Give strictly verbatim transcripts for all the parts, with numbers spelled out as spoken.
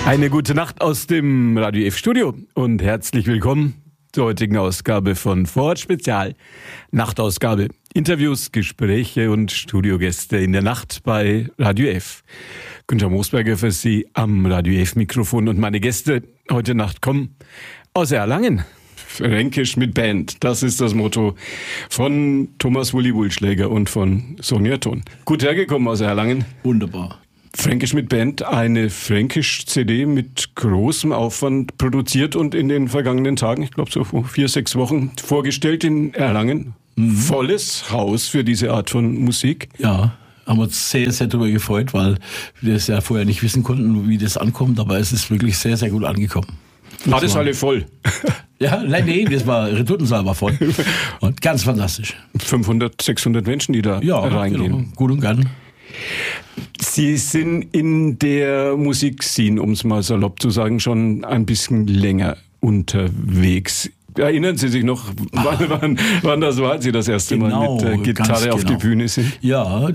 Eine gute Nacht aus dem Radio F Studio und herzlich willkommen zur heutigen Ausgabe von Vorort Spezial. Nachtausgabe. Interviews, Gespräche und Studiogäste in der Nacht bei Radio F. Günther Moosberger für Sie am Radio F Mikrofon und meine Gäste heute Nacht kommen aus Erlangen. Fränkisch mit Band, das ist das Motto von Thomas Wulli Wulschläger und von Sonja Thon. Gut hergekommen aus Erlangen. Wunderbar. Fränkisch mit Band, eine Fränkisch-C D mit großem Aufwand produziert und in den vergangenen Tagen, ich glaube so vor vier, sechs Wochen, vorgestellt in Erlangen. Mhm. Volles Haus für diese Art von Musik. Ja, haben uns sehr, sehr darüber gefreut, weil wir das ja vorher nicht wissen konnten, wie das ankommt, aber es ist wirklich sehr, sehr gut angekommen. War das alle voll? Ja, nein, nee, das war, Retortensaal war voll. Und ganz fantastisch. fünfhundert, sechshundert Menschen, die da ja, reingehen. Genau, gut und gern. Sie sind in der Musikszene, um es mal salopp zu sagen, schon ein bisschen länger unterwegs. Erinnern Sie sich noch, wann, wann, wann das war, als Sie das erste genau, Mal mit der Gitarre auf genau. die Bühne sind? Ja,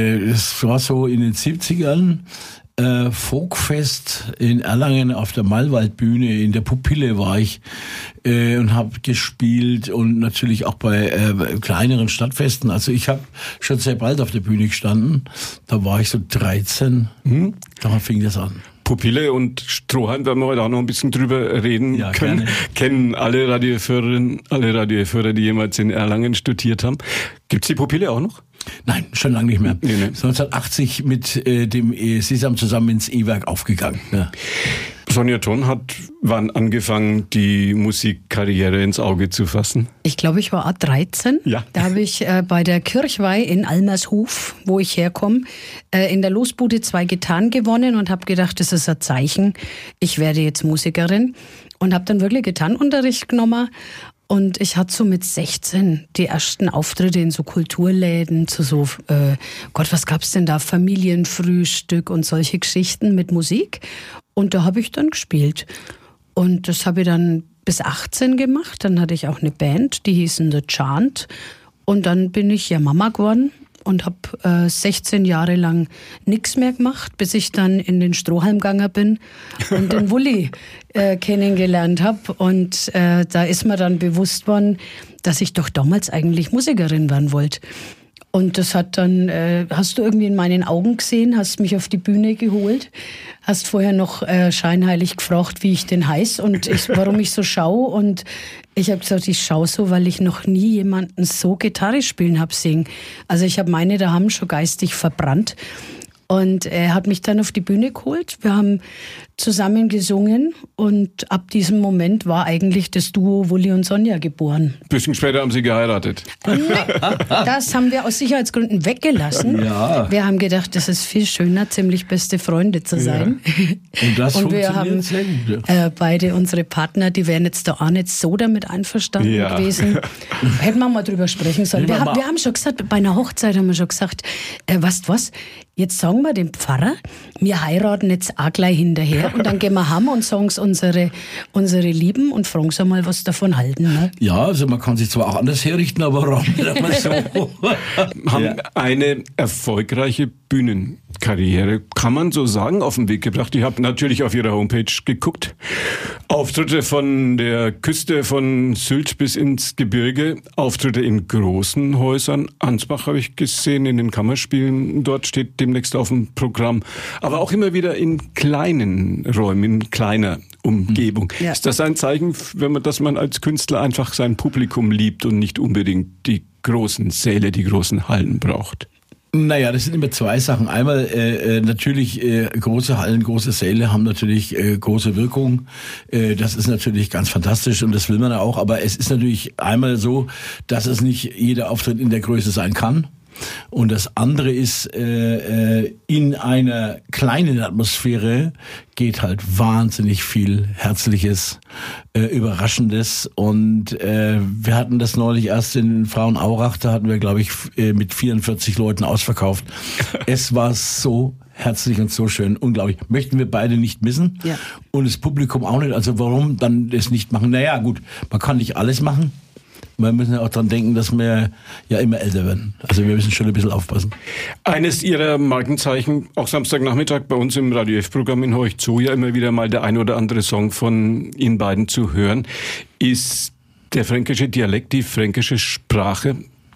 es war so in den siebzigern. Äh, Folkfest in Erlangen auf der Malwaldbühne, in der Pupille war ich äh, und habe gespielt und natürlich auch bei äh, kleineren Stadtfesten. Also ich habe schon sehr bald auf der Bühne gestanden. Da war ich so dreizehn. Hm? Da fing das an. Pupille und Strohhalm werden wir heute auch noch ein bisschen drüber reden ja, können. Gerne. Kennen alle Radioführerinnen, alle Radioführer, die jemals in Erlangen studiert haben. Gibt's die Pupille auch noch? Nein, schon lange nicht mehr. Nee, nee. neunzehnhundertachtzig mit äh, dem Sesam zusammen ins E-Werk aufgegangen. Ja. Sonja Thon hat wann angefangen, die Musikkarriere ins Auge zu fassen? Ich glaube, ich war dreizehn. Ja. Da habe ich äh, bei der Kirchweih in Almershof, wo ich herkomme, äh, in der Losbude zwei Gitarren gewonnen und habe gedacht, das ist ein Zeichen, ich werde jetzt Musikerin. Und habe dann wirklich Gitarrenunterricht genommen. Und ich hatte so mit sechzehn die ersten Auftritte in so Kulturläden, zu so, äh, Gott, was gab's denn da? Familienfrühstück und solche Geschichten mit Musik. Und da habe ich dann gespielt. Und das habe ich dann bis achtzehn gemacht. Dann hatte ich auch eine Band, die hießen The Chant. Und dann bin ich ja Mama geworden und habe äh, sechzehn Jahre lang nichts mehr gemacht, bis ich dann in den Strohhalm gegangen bin und den Wulli äh, kennengelernt habe. Und äh, da ist mir dann bewusst worden, dass ich doch damals eigentlich Musikerin werden wollte. Und das hat dann, äh, hast du irgendwie in meinen Augen gesehen, hast mich auf die Bühne geholt, hast vorher noch äh, scheinheilig gefragt, wie ich denn heiße und ich, warum ich so schaue. Und ich habe gesagt, ich schaue so, weil ich noch nie jemanden so Gitarre spielen habe sehen. Also ich habe meine daheim schon geistig verbrannt. Und er hat mich dann auf die Bühne geholt. Wir haben zusammen gesungen und ab diesem Moment war eigentlich das Duo Wulli und Sonja geboren. Ein bisschen später haben Sie geheiratet. Nee, das haben wir aus Sicherheitsgründen weggelassen. Ja. Wir haben gedacht, das ist viel schöner, ziemlich beste Freunde zu sein. Ja. Und das und wir funktioniert haben sehr gut. Ja. äh, beide unsere Partner, die wären jetzt da auch nicht so damit einverstanden ja. gewesen. Hätten wir mal drüber sprechen sollen. Wir, haben, wir haben schon gesagt, bei einer Hochzeit haben wir schon gesagt, äh, weißt du was, jetzt sagen wir dem Pfarrer, wir heiraten jetzt auch gleich hinterher und dann gehen wir heim und sagen es unsere, unsere Lieben und fragen sie mal, was davon halten. Ne? Ja, also man kann sich zwar auch anders herrichten, aber warum nicht mal so? Haben Ja. eine erfolgreiche Bühnenkarriere, kann man so sagen, auf den Weg gebracht. Ich habe natürlich auf Ihrer Homepage geguckt. Auftritte von der Küste von Sylt bis ins Gebirge, Auftritte in großen Häusern. Ansbach habe ich gesehen, in den Kammerspielen. Dort steht demnächst auf dem Programm. Aber auch immer wieder in kleinen Räumen, in kleiner Umgebung. Ja. Ist das ein Zeichen, wenn man, dass man als Künstler einfach sein Publikum liebt und nicht unbedingt die großen Säle, die großen Hallen braucht? Naja, das sind immer zwei Sachen. Einmal äh, natürlich äh, große Hallen, große Säle haben natürlich äh, große Wirkung. Äh, das ist natürlich ganz fantastisch und das will man auch. Aber es ist natürlich einmal so, dass es nicht jeder Auftritt in der Größe sein kann. Und das andere ist, äh, äh, in einer kleinen Atmosphäre geht halt wahnsinnig viel Herzliches, äh, Überraschendes. Und äh, wir hatten das neulich erst in Frauenaurach, da hatten wir, glaube ich, f- äh, mit vierundvierzig Leuten ausverkauft. Es war so herzlich und so schön, unglaublich. Möchten wir beide nicht missen. Ja. Und das Publikum auch nicht. Also warum dann das nicht machen? Naja, gut, man kann nicht alles machen. wir müssen ja auch dran denken, dass wir ja immer älter werden. Also wir müssen schon ein bisschen aufpassen. Eines Ihrer Markenzeichen, auch Samstagnachmittag bei uns im Radio F-Programm in Horch zu, ja immer wieder mal der ein oder andere Song von Ihnen beiden zu hören, ist der fränkische Dialekt, die fränkische Sprache.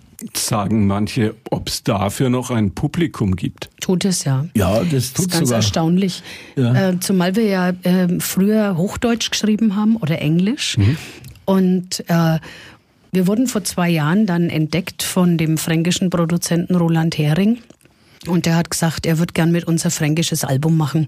Sagen manche, ob es dafür noch ein Publikum gibt. Tut es ja. Ja, das tut es sogar. Das ist ganz sogar. erstaunlich. Ja. Äh, zumal wir ja äh, früher Hochdeutsch geschrieben haben oder Englisch. Mhm. Und äh, wir wurden vor zwei Jahren dann entdeckt von dem fränkischen Produzenten Roland Hering. Und der hat gesagt, er würde gern mit uns ein fränkisches Album machen.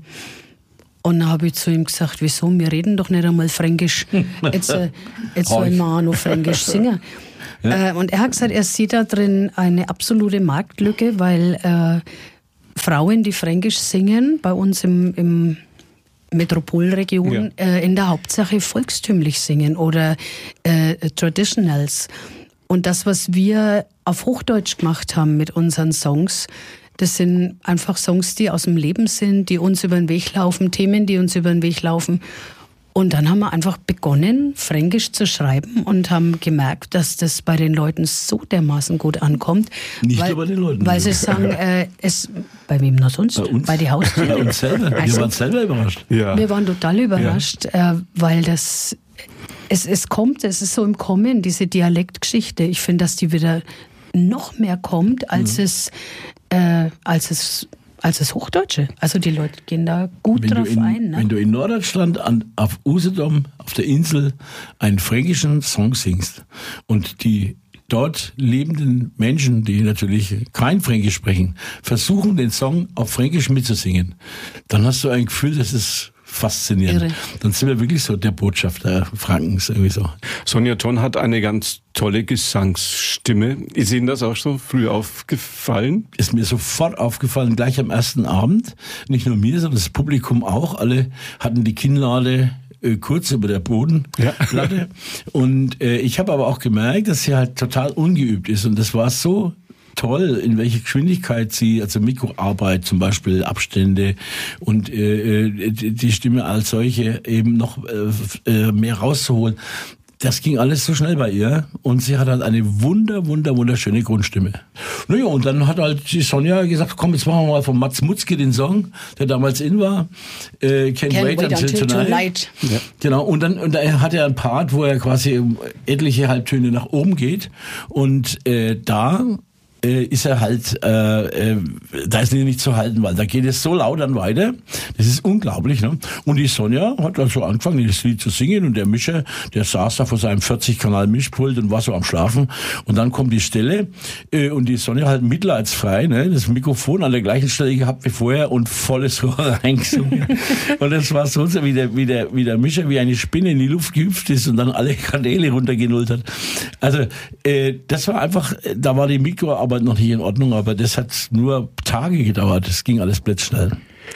Und dann habe ich zu ihm gesagt, wieso, wir reden doch nicht einmal Fränkisch. Jetzt, äh, jetzt sollen wir auch noch Fränkisch singen. Ja. Äh, und er hat gesagt, er sieht da drin eine absolute Marktlücke, weil äh, Frauen, die Fränkisch singen, bei uns im, im Metropolregion ja. äh, in der Hauptsache volkstümlich singen oder äh, Traditionals. Und das, was wir auf Hochdeutsch gemacht haben mit unseren Songs, das sind einfach Songs, die aus dem Leben sind, die uns über den Weg laufen, Themen, die uns über den Weg laufen. Und dann haben wir einfach begonnen, Fränkisch zu schreiben und haben gemerkt, dass das bei den Leuten so dermaßen gut ankommt. Nicht weil, nur bei den Leuten. Weil sie sagen, äh, es, bei wem noch sonst? Bei uns. Bei den Haustieren. Bei uns selber. Wir Also, waren selber überrascht. Ja. Wir waren total überrascht, ja. äh, weil das, es, es kommt, es ist so im Kommen, diese Dialektgeschichte. Ich finde, dass die wieder noch mehr kommt, als mhm. es, äh, als es als das Hochdeutsche. Also die Leute gehen da gut wenn drauf in, ein. Ne? Wenn du in Norddeutschland an, auf Usedom, auf der Insel, einen fränkischen Song singst und die dort lebenden Menschen, die natürlich kein Fränkisch sprechen, versuchen, den Song auf Fränkisch mitzusingen, dann hast du ein Gefühl, das ist faszinierend. Irre. Dann sind wir wirklich so der Botschafter Frankens irgendwie so. Sonja Thon hat eine ganz tolle Gesangsstimme. Ist Ihnen das auch so früh aufgefallen? Ist mir sofort aufgefallen, gleich am ersten Abend. Nicht nur mir, sondern das Publikum auch. Alle hatten die Kinnlade äh, kurz über der Bodenplatte. Ja. Und äh, ich habe aber auch gemerkt, dass sie halt total ungeübt ist. Und das war so toll, in welcher Geschwindigkeit sie, also Mikroarbeit zum Beispiel, Abstände und äh, die Stimme als solche eben noch äh, mehr rauszuholen. Das ging alles so schnell bei ihr und sie hat halt eine wunder, wunder, wunderschöne Grundstimme. Naja, und dann hat halt die Sonja gesagt, komm, jetzt machen wir mal von Mats Mutzke den Song, der damals in war, äh, Can't, Can't Wait, wait Until, until Tonight. tonight. Ja. Genau, und dann und da hat er einen Part, wo er quasi etliche Halbtöne nach oben geht und äh, da ist er halt, äh, äh, da ist er nicht zu halten, weil da geht es so laut dann weiter. Das ist unglaublich, ne? Und die Sonja hat also angefangen, das Lied zu singen und der Mischer, der saß da vor seinem vierzig Kanal Mischpult und war so am Schlafen. Und dann kommt die Stelle äh, und die Sonja halt mitleidsfrei, ne? Das Mikrofon an der gleichen Stelle gehabt wie vorher und volles Rohr reingesungen. Und das war so, wie der, wie der, wie der Mischer wie eine Spinne in die Luft gehüpft ist und dann alle Kanäle runtergenullt hat. Also, äh, das war einfach, da war die Mikroarbeit noch nicht in Ordnung, aber das hat nur Tage gedauert. Das ging alles blitzschnell.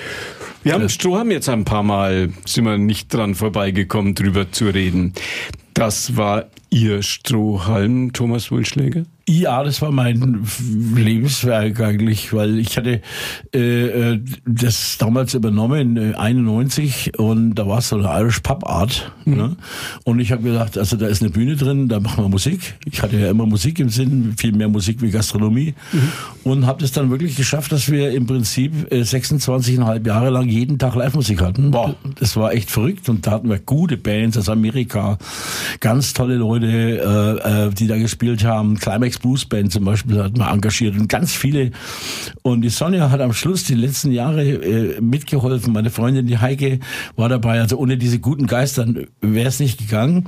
Wir haben Strohhalm jetzt ein paar Mal, sind wir nicht dran vorbeigekommen, drüber zu reden. Das war Ihr Strohhalm, Thomas Wohlschläger? Ja, das war mein Lebenswerk eigentlich, weil ich hatte äh, das damals übernommen in einundneunzig und da war es so eine Irish Pub Art. Mhm. Ne? Und ich habe gedacht, also da ist eine Bühne drin, da machen wir Musik. Ich hatte ja immer Musik im Sinn, viel mehr Musik wie Gastronomie. Mhm. Und habe das dann wirklich geschafft, dass wir im Prinzip äh, sechsundzwanzig Komma fünf Jahre lang jeden Tag Live-Musik hatten. Wow. Das war echt verrückt und da hatten wir gute Bands aus Amerika, ganz tolle Leute, äh, äh, die da gespielt haben. Climax Blues Band zum Beispiel hat man engagiert und ganz viele. Und die Sonja hat am Schluss die letzten Jahre äh, mitgeholfen. Meine Freundin, die Heike, war dabei. Also ohne diese guten Geister wäre es nicht gegangen.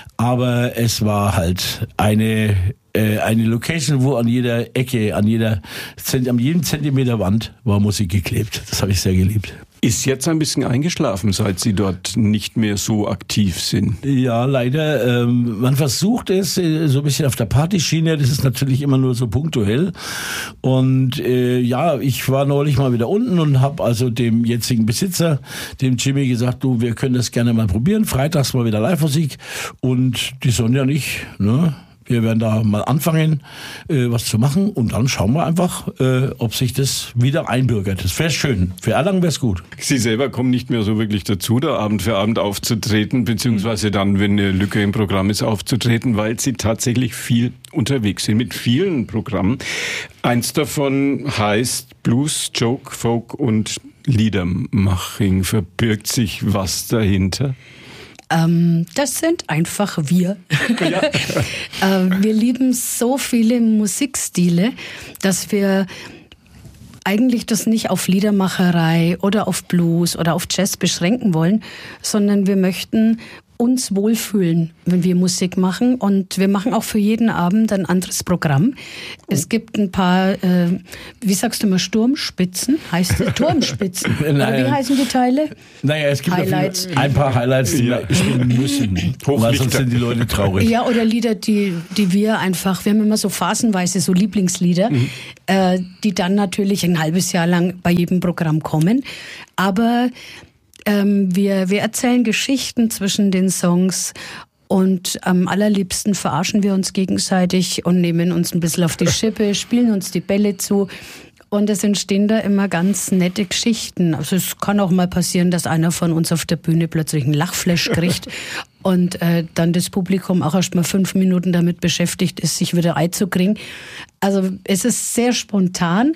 Aber es war halt eine äh, eine Location, wo an jeder Ecke, an jeder an jedem Zentimeter Wand war Musik geklebt. Das habe ich sehr geliebt. Ist jetzt ein bisschen eingeschlafen, seit Sie dort nicht mehr so aktiv sind. Ja, leider. Ähm, man versucht es äh, so ein bisschen auf der Partyschiene. Das ist natürlich immer nur so punktuell. Und äh, ja, ich war neulich mal wieder unten und habe also dem jetzigen Besitzer, dem Jimmy, gesagt, du, wir können das gerne mal probieren. Freitags mal wieder Live-Musik. Und die Sonja und ich, ne? Wir werden da mal anfangen, äh, was zu machen und dann schauen wir einfach, äh, ob sich das wieder einbürgert. Das wäre schön. Für Erlangen wäre es gut. Sie selber kommen nicht mehr so wirklich dazu, da Abend für Abend aufzutreten, beziehungsweise dann, wenn eine Lücke im Programm ist, aufzutreten, weil Sie tatsächlich viel unterwegs sind, mit vielen Programmen. Eins davon heißt Blues, Joke, Folk und Liedermaching. Verbirgt sich was dahinter? Ähm, das sind einfach wir. Ja. äh, wir lieben so viele Musikstile, dass wir eigentlich das nicht auf Liedermacherei oder auf Blues oder auf Jazz beschränken wollen, sondern wir möchten uns wohlfühlen, wenn wir Musik machen. Und wir machen auch für jeden Abend ein anderes Programm. Es gibt ein paar, äh, wie sagst du immer, Sturmspitzen? Heißt es Turmspitzen? Oder wie heißen die Teile? Naja, es gibt Highlights. ein paar Highlights, die ja. wir spielen müssen. Weil sonst sind die Leute traurig. Ja, oder Lieder, die, die wir einfach, wir haben immer so phasenweise so Lieblingslieder, mhm. äh, die dann natürlich ein halbes Jahr lang bei jedem Programm kommen. Aber Ähm, wir, wir erzählen Geschichten zwischen den Songs und am allerliebsten verarschen wir uns gegenseitig und nehmen uns ein bisschen auf die Schippe, spielen uns die Bälle zu. Und es entstehen da immer ganz nette Geschichten. Also es kann auch mal passieren, dass einer von uns auf der Bühne plötzlich einen Lachflash kriegt und äh, dann das Publikum auch erst mal fünf Minuten damit beschäftigt ist, sich wieder einzukriegen. Also es ist sehr spontan.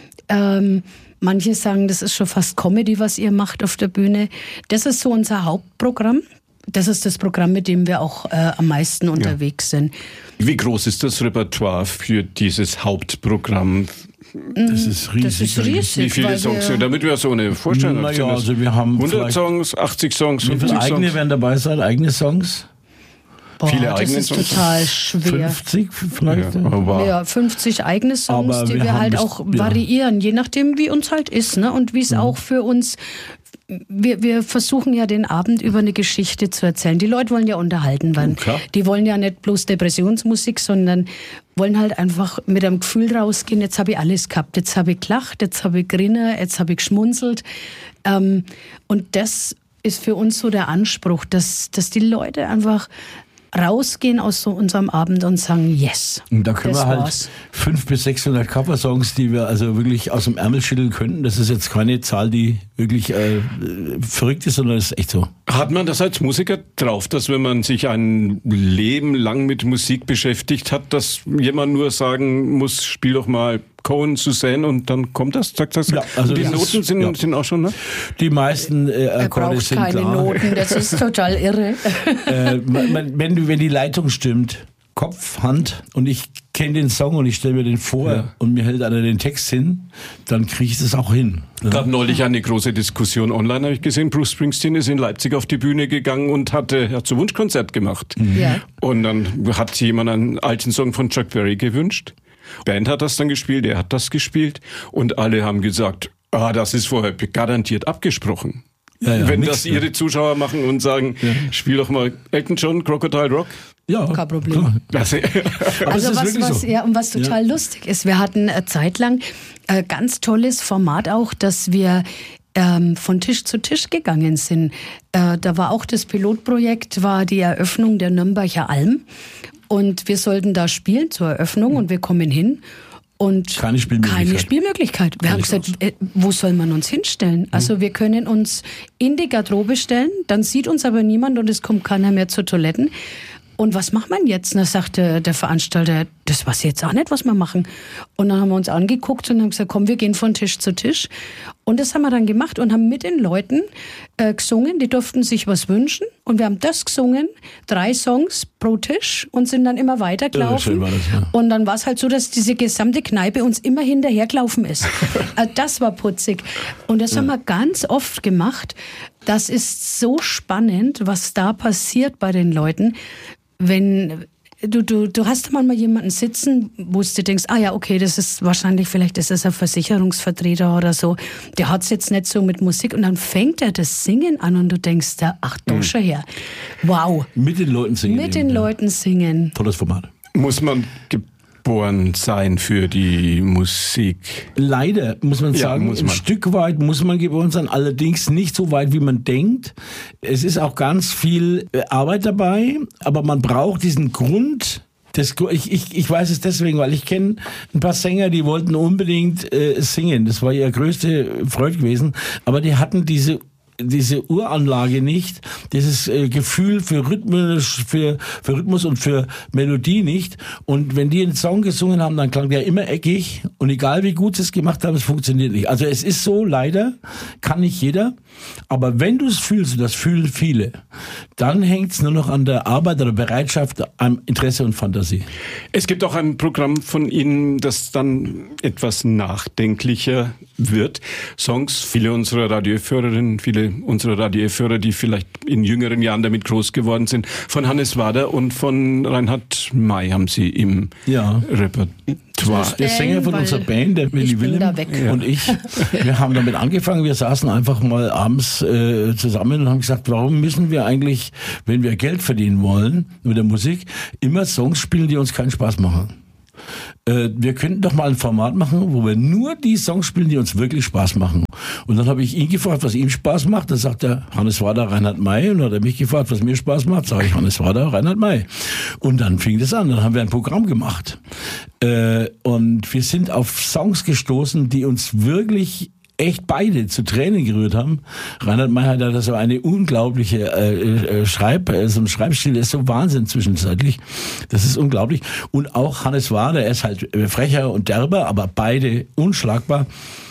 Ähm, Manche sagen, das ist schon fast Comedy, was ihr macht auf der Bühne. Das ist so unser Hauptprogramm. Das ist das Programm, mit dem wir auch äh, am meisten unterwegs ja. sind. Wie groß ist das Repertoire für dieses Hauptprogramm? Das ist riesig. Das ist riesig. Wie viele Songs? Wir, damit wir so eine Vorstellung haben. Naja, also wir haben hundert Songs, achtzig Songs, fünfzig Songs. Wie viele eigene werden dabei sein? Eigene Songs? Boah, viele das eigene ist Songs? Total schwer. fünfzig vielleicht? Ja, aber ja, fünfzig eigene Songs, aber die wir wir halt bis, auch ja. variieren, je nachdem, wie uns halt ist, ne? Und wie es mhm. auch für uns, wir, wir versuchen ja den Abend über eine Geschichte zu erzählen. Die Leute wollen ja unterhalten werden. Ja, die wollen ja nicht bloß Depressionsmusik, sondern wollen halt einfach mit einem Gefühl rausgehen, jetzt habe ich alles gehabt, jetzt habe ich gelacht, jetzt habe ich grinner, jetzt habe ich geschmunzelt. Ähm, und das ist für uns so der Anspruch, dass, dass die Leute einfach rausgehen aus so unserem Abend und sagen, yes. Und da können das wir halt war's. fünfhundert bis sechshundert Cover-Songs, die wir also wirklich aus dem Ärmel schütteln könnten. Das ist jetzt keine Zahl, die wirklich äh, verrückt ist, sondern das ist echt so. Hat man das als Musiker drauf, dass wenn man sich ein Leben lang mit Musik beschäftigt hat, dass jemand nur sagen muss, spiel doch mal Cohen, Suzanne und dann kommt das, zack, zack, zack. Ja, also die das Noten ist, sind, ja. sind auch schon, ne? Die meisten äh, Akkorde sind keine klar. Noten, das ist total irre. äh, man, man, wenn, du, wenn die Leitung stimmt, Kopf, Hand und ich kenne den Song und ich stelle mir den vor ja. und mir hält einer den Text hin, dann kriege ich das auch hin. Es gab neulich eine große Diskussion online, habe ich gesehen. Bruce Springsteen ist in Leipzig auf die Bühne gegangen und hatte, hat so ein Wunschkonzert gemacht. Mhm. Ja. Und dann hat jemand einen alten Song von Chuck Berry gewünscht. Band hat das dann gespielt, er hat das gespielt und alle haben gesagt, ah, das ist vorher garantiert abgesprochen. Ja, ja, Wenn nix, das ihre Zuschauer machen und sagen, ja. spiel doch mal Elton John, Crocodile Rock. Ja, kein Problem. Das, also was, was, so. ja, und was total ja. lustig ist, wir hatten eine Zeit lang ein ganz tolles Format auch, dass wir ähm, von Tisch zu Tisch gegangen sind. Äh, da war auch das Pilotprojekt, war die Eröffnung der Nürnberger Alm. Und wir sollten da spielen zur Eröffnung und wir kommen hin und keine Spielmöglichkeit. Keine Spielmöglichkeit. Wir haben gesagt, äh, wo soll man uns hinstellen? Also wir können uns in die Garderobe stellen, dann sieht uns aber niemand und es kommt keiner mehr zu Toiletten. Und was macht man jetzt? Und da sagte der Veranstalter, das weiß jetzt auch nicht, was wir machen. Und dann haben wir uns angeguckt und haben gesagt, komm, wir gehen von Tisch zu Tisch. Und das haben wir dann gemacht und haben mit den Leuten äh, gesungen. Die durften sich was wünschen. Und wir haben das gesungen, drei Songs pro Tisch und sind dann immer weitergelaufen. Ja, das, ja. Und dann war es halt so, dass diese gesamte Kneipe uns immer hinterhergelaufen ist. äh, das war putzig. Und das ja. haben wir ganz oft gemacht. Das ist so spannend, was da passiert bei den Leuten. Wenn du, du, du hast manchmal jemanden sitzen, wo du denkst, ah ja, okay, das ist wahrscheinlich, vielleicht ist das ein Versicherungsvertreter oder so, der hat's jetzt nicht so mit Musik und dann fängt er das Singen an und du denkst, ach, doch mhm. schon her. Wow. Mit den Leuten singen. Mit den ja. Leuten singen. Tolles Format. Muss man geboren sein für die Musik? Leider, muss man ja, sagen, muss man. ein Stück weit muss man geboren sein, allerdings nicht so weit, wie man denkt. Es ist auch ganz viel Arbeit dabei, aber man braucht diesen Grund, Das, ich, ich, ich weiß es deswegen, weil ich kenne ein paar Sänger, die wollten unbedingt äh, singen. Das war ihre größte Freude gewesen. Aber die hatten diese diese Uranlage nicht, dieses äh, Gefühl für Rhythmus, für, für Rhythmus und für Melodie nicht. Und wenn die einen Song gesungen haben, dann klang der immer eckig. Und egal wie gut sie es gemacht haben, es funktioniert nicht. Also es ist so, leider, kann nicht jeder. Aber wenn du es fühlst, und das fühlen viele, dann hängt es nur noch an der Arbeit oder Bereitschaft, am Interesse und Fantasie. Es gibt auch ein Programm von Ihnen, das dann etwas nachdenklicher wird. Songs, viele unserer Radiohörerinnen, viele unserer Radiohörer, die vielleicht in jüngeren Jahren damit groß geworden sind, von Hannes Wader und von Reinhard May haben Sie im ja. Repertoire. Der Sänger von unserer Band, der Willi Willem und ich, wir haben damit angefangen, wir saßen einfach mal abends äh, zusammen und haben gesagt, warum müssen wir eigentlich, wenn wir Geld verdienen wollen mit der Musik, immer Songs spielen, die uns keinen Spaß machen? Äh, wir könnten doch mal ein Format machen, wo wir nur die Songs spielen, die uns wirklich Spaß machen. Und dann habe ich ihn gefragt, was ihm Spaß macht. Dann sagt er, Hannes Wader, Reinhard May. Und dann hat er mich gefragt, was mir Spaß macht. Sage ich, Hannes Wader, Reinhard May. Und dann fing das an. Dann haben wir ein Programm gemacht. Äh, und wir sind auf Songs gestoßen, die uns wirklich echt beide zu Tränen gerührt haben. Reinhard May hat da so eine unglaubliche äh, Schreib, äh, so ein Schreibstil, der ist so Wahnsinn zwischenzeitlich. Das ist unglaublich. Und auch Hannes Wader, er ist halt frecher und derber, aber beide unschlagbar.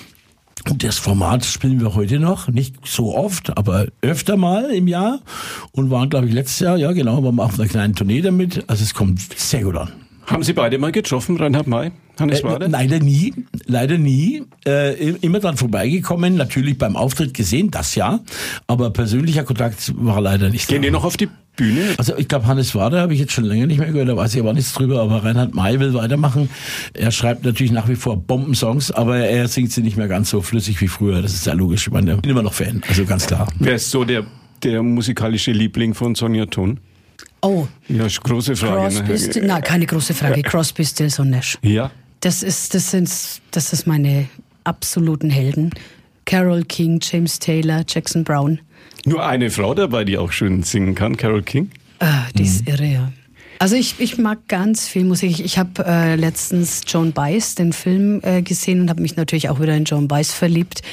Und das Format spielen wir heute noch, nicht so oft, aber öfter mal im Jahr. Und waren, glaube ich, letztes Jahr, ja genau, waren wir auf einer kleinen Tournee damit. Also es kommt sehr gut an. Haben Sie beide mal getroffen, Reinhard May, Hannes Wader? Äh, leider nie, leider nie. Äh, immer dann vorbeigekommen, natürlich beim Auftritt gesehen, das ja. Aber persönlicher Kontakt war leider nicht Gehen da. die noch auf die Bühne? Also ich glaube, Hannes Wader habe ich jetzt schon länger nicht mehr gehört, da weiß ich aber nichts drüber. Aber Reinhard May will weitermachen. Er schreibt natürlich nach wie vor Bombensongs, aber er singt sie nicht mehr ganz so flüssig wie früher. Das ist ja logisch. Ich meine, ich bin immer noch Fan, also ganz klar. Wer ist so der, der musikalische Liebling von Sonja Thun? Oh. Ja, große Frage. Crosby, Still, nein, keine große Frage. Crosby, Stills und Nash. Ja. Das ist, das sind, das ist meine absoluten Helden. Carole King, James Taylor, Jackson Brown. Nur eine Frau dabei, die auch schön singen kann, Carole King. Ah, die ist irre, ja. Also ich, ich mag ganz viel Musik. Ich, ich habe äh, letztens Joan Baez, den Film, äh, gesehen und habe mich natürlich auch wieder in Joan Baez verliebt.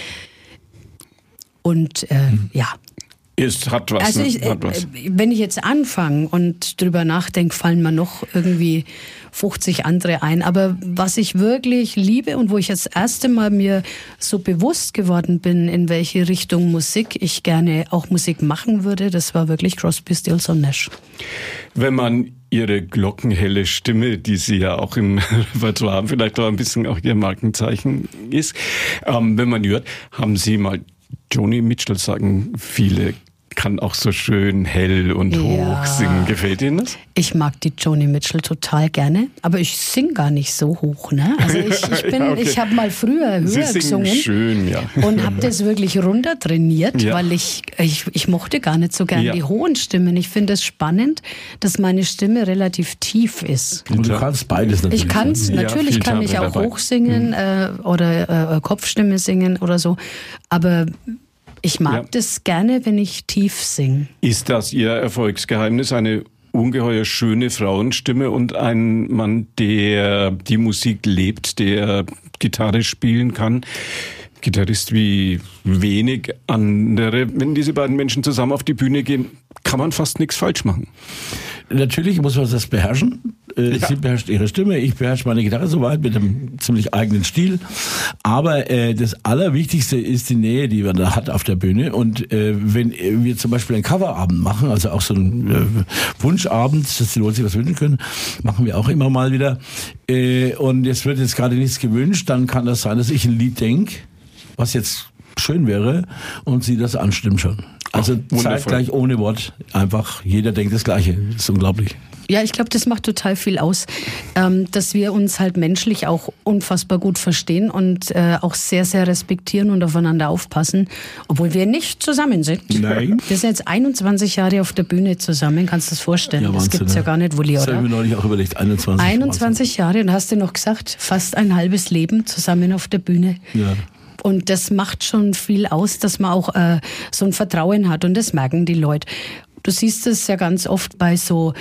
Und äh, mhm. ja. Ist, hat was. Also ich, ne? hat was. Äh, wenn ich jetzt anfange und drüber nachdenke, fallen mir noch irgendwie fünfzig andere ein. Aber was ich wirklich liebe und wo ich jetzt das erste Mal mir so bewusst geworden bin, in welche Richtung Musik ich gerne auch Musik machen würde, das war wirklich Crosby, Stills und Nash. Wenn man Ihre glockenhelle Stimme, die Sie ja auch im Repertoire haben, vielleicht auch ein bisschen auch Ihr Markenzeichen ist, ähm, wenn man hört, haben Sie mal Joni Mitchell, sagen viele, kann auch so schön hell und ja. hoch singen. Gefällt Ihnen das? Ich mag die Joni Mitchell total gerne, aber ich singe gar nicht so hoch. Ne? Also ich, ich, bin, ja, okay. ich habe mal früher höher Sie singen gesungen schön, ja. und habe das wirklich runter trainiert, ja. weil ich, ich, ich mochte gar nicht so gerne ja. die hohen Stimmen. Ich finde es spannend, dass meine Stimme relativ tief ist. Und du kannst beides natürlich. Ich kann es, natürlich ja, kann ich auch dabei. hoch singen mhm. äh, oder äh, Kopfstimme singen oder so, aber ich mag ja. das gerne, wenn ich tief singe. Ist das Ihr Erfolgsgeheimnis, eine ungeheuer schöne Frauenstimme und ein Mann, der die Musik lebt, der Gitarre spielen kann? Gitarrist wie wenig andere. Wenn diese beiden Menschen zusammen auf die Bühne gehen, kann man fast nichts falsch machen. Natürlich muss man das beherrschen. Ja. Sie beherrscht ihre Stimme, ich beherrsche meine Gitarre soweit mit einem ziemlich eigenen Stil. Aber äh, das Allerwichtigste ist die Nähe, die man da hat auf der Bühne. Und äh, wenn wir zum Beispiel einen Coverabend machen, also auch so einen äh, Wunschabend, dass die Leute sich was wünschen können, machen wir auch immer mal wieder. Äh, und es wird jetzt gerade nichts gewünscht, dann kann das sein, dass ich ein Lied denke, was jetzt schön wäre, und sie das anstimmt schon. Also Ach, zeitgleich ohne Wort, einfach jeder denkt das Gleiche. Das ist unglaublich. Ja, ich glaube, das macht total viel aus, ähm, dass wir uns halt menschlich auch unfassbar gut verstehen und äh, auch sehr, sehr respektieren und aufeinander aufpassen, obwohl wir nicht zusammen sind. Nein. Wir sind jetzt einundzwanzig Jahre auf der Bühne zusammen, kannst du das vorstellen? Ja, das gibt's ja gar nicht, Wulli, oder? Das habe ich mir neulich auch überlegt, einundzwanzig. einundzwanzig Jahre, und hast du noch gesagt, fast ein halbes Leben zusammen auf der Bühne. Ja. Und das macht schon viel aus, dass man auch äh, so ein Vertrauen hat, und das merken die Leute. Du siehst es ja ganz oft bei so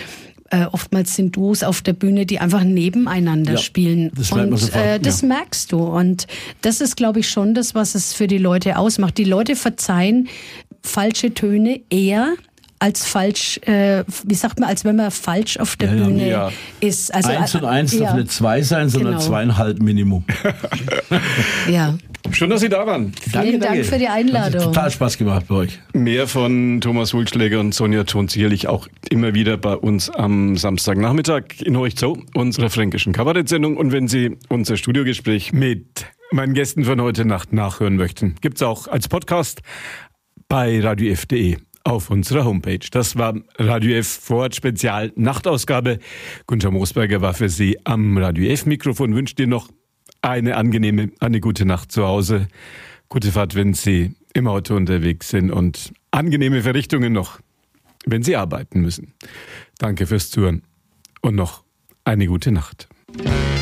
Äh, oftmals sind Duos auf der Bühne, die einfach nebeneinander ja, spielen. Das merkt man und sofort, äh, das ja. merkst du. Und das ist, glaube ich, schon das, was es für die Leute ausmacht. Die Leute verzeihen falsche Töne eher als falsch, äh, wie sagt man, als wenn man falsch auf der ja, Bühne ja. ist. Also, eins und eins ja, darf nicht zwei sein, sondern genau. zweieinhalb Minimum. Ja. Schön, dass Sie da waren. Vielen Dank für die Einladung. Hat total Spaß gemacht bei euch. Mehr von Thomas Hultschläger und Sonja Thon sicherlich auch immer wieder bei uns am Samstagnachmittag in Horcht Zo, unserer fränkischen Kabarettsendung. Und wenn Sie unser Studiogespräch mit meinen Gästen von heute Nacht nachhören möchten, gibt's auch als Podcast bei radio f punkt de auf unserer Homepage. Das war Radio F Vorort Spezial Nachtausgabe. Gunther Moosberger war für Sie am Radio F Mikrofon. Wünscht dir noch eine angenehme, eine gute Nacht zu Hause. Gute Fahrt, wenn Sie im Auto unterwegs sind und angenehme Verrichtungen noch, wenn Sie arbeiten müssen. Danke fürs Zuhören und noch eine gute Nacht.